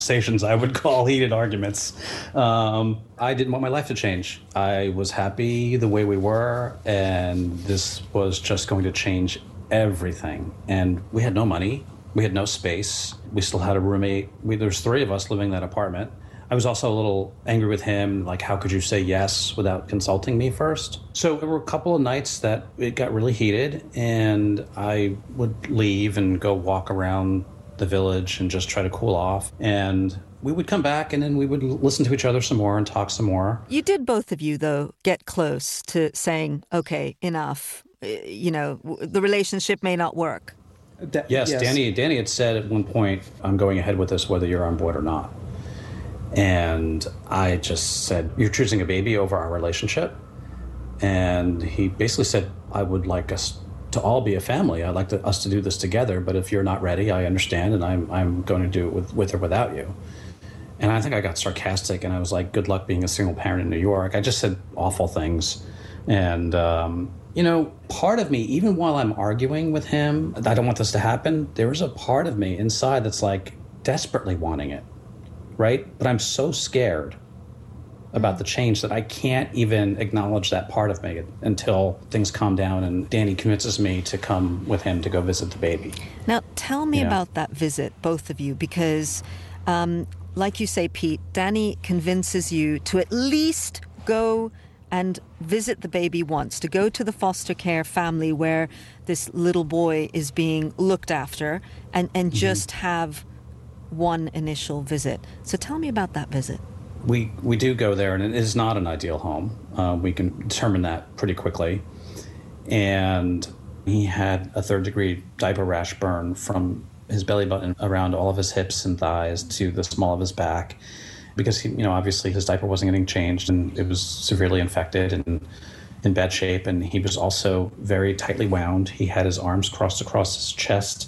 conversations I would call heated arguments. I didn't want my life to change. I was happy the way we were, and this was just going to change everything. And we had no money. We had no space. We still had a roommate. There's three of us living in that apartment. I was also a little angry with him, like, how could you say yes without consulting me first? So there were a couple of nights that it got really heated, and I would leave and go walk around the village and just try to cool off. And we would come back, and then we would listen to each other some more and talk some more. You did, both of you, though, get close to saying, okay, enough. The relationship may not work. Yes. Danny had said at one point, I'm going ahead with this whether you're on board or not. And I just said, you're choosing a baby over our relationship? And he basically said, I would like us to all be a family. I'd like us to do this together, but if you're not ready, I understand, and I'm going to do it with or without you. And I think I got sarcastic, and I was like, good luck being a single parent in New York. I just said awful things. And, part of me, even while I'm arguing with him, I don't want this to happen, there was a part of me inside that's like desperately wanting it. Right? But I'm so scared about the change that I can't even acknowledge that part of me until things calm down and Danny convinces me to come with him to go visit the baby. Now, tell me about that visit, both of you, because like you say, Pete, Danny convinces you to at least go and visit the baby once, to go to the foster care family where this little boy is being looked after and just have one initial visit. So tell me about that visit. We do go there, and it is not an ideal home. We can determine that pretty quickly. And he had a third-degree diaper rash burn from his belly button around all of his hips and thighs to the small of his back, because he, obviously his diaper wasn't getting changed, and it was severely infected and in bad shape. And he was also very tightly wound. He had his arms crossed across his chest,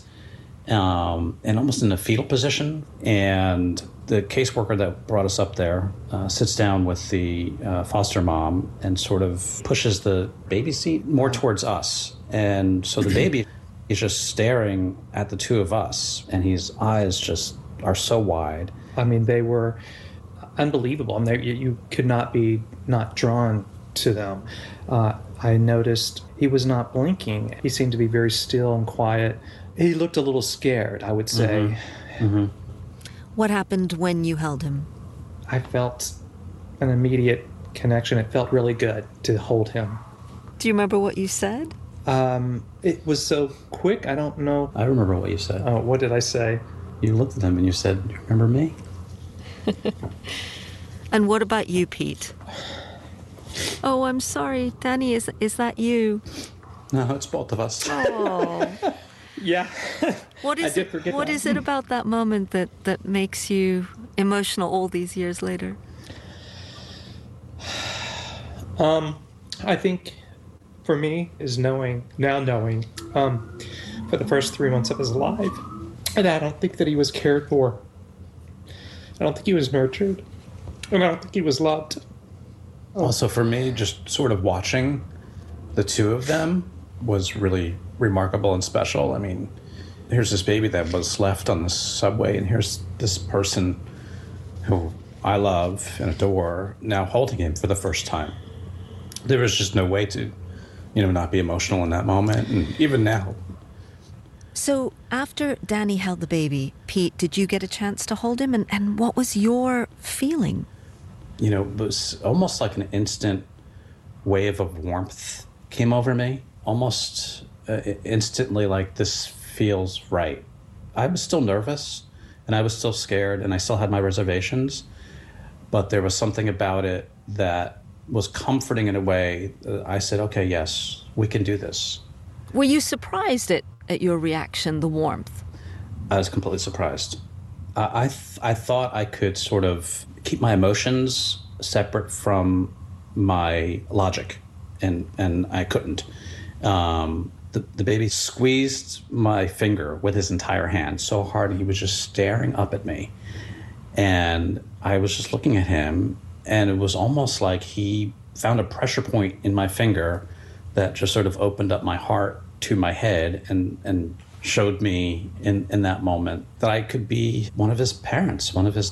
and almost in a fetal position. And the caseworker that brought us up there sits down with the foster mom and sort of pushes the baby seat more towards us. And so the baby is just staring at the two of us, and his eyes just are so wide. I mean, they were unbelievable. I mean, you could not be not drawn to them. I noticed he was not blinking. He seemed to be very still and quiet. He looked a little scared, I would say. Mm-hmm. Mm-hmm. What happened when you held him? I felt an immediate connection. It felt really good to hold him. Do you remember what you said? It was so quick, I don't know. I remember what you said. Oh, what did I say? You looked at him and you said, "You remember me?" And what about you, Pete? Oh, I'm sorry, Danny, is that you? No, it's both of us. Oh. Yeah. What is it about that moment that makes you emotional all these years later? I think for me is knowing for the first 3 months of his life, and I don't think that he was cared for. I don't think he was nurtured, and I don't think he was loved. Also, for me, just sort of watching the two of them was really remarkable and special. I mean, here's this baby that was left on the subway, and here's this person who I love and adore now holding him for the first time. There was just no way to, not be emotional in that moment, and even now. So after Danny held the baby, Pete, did you get a chance to hold him, and what was your feeling? It was almost like an instant wave of warmth came over me, almost instantly, like, this feels right. I was still nervous, and I was still scared, and I still had my reservations, but there was something about it that was comforting in a way. I said, okay, yes, we can do this. Were you surprised at your reaction, the warmth? I was completely surprised. I thought I could sort of keep my emotions separate from my logic, and I couldn't. The baby squeezed my finger with his entire hand so hard, he was just staring up at me. And I was just looking at him, and it was almost like he found a pressure point in my finger that just sort of opened up my heart to my head and showed me in that moment that I could be one of his parents, one of his